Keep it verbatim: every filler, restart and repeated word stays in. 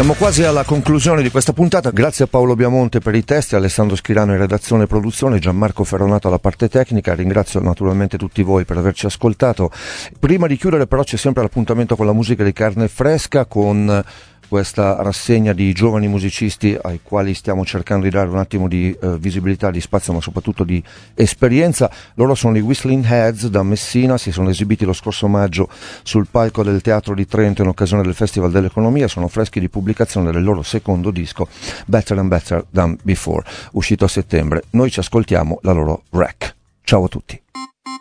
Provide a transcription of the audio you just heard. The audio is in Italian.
Siamo quasi alla conclusione di questa puntata. Grazie a Paolo Biamonte per i testi, Alessandro Schirano in redazione e produzione, Gianmarco Ferronato alla parte tecnica. Ringrazio naturalmente tutti voi per averci ascoltato. Prima di chiudere però c'è sempre l'appuntamento con la musica di carne fresca, con questa rassegna di giovani musicisti ai quali stiamo cercando di dare un attimo di eh, visibilità, di spazio, ma soprattutto di esperienza. Loro sono i Whistling Heads da Messina, si sono esibiti lo scorso maggio sul palco del Teatro di Trento in occasione del Festival dell'Economia. Sono freschi di pubblicazione del loro secondo disco, Better and Better Than Before, uscito a settembre. Noi ci ascoltiamo la loro Wreck. Ciao a tutti.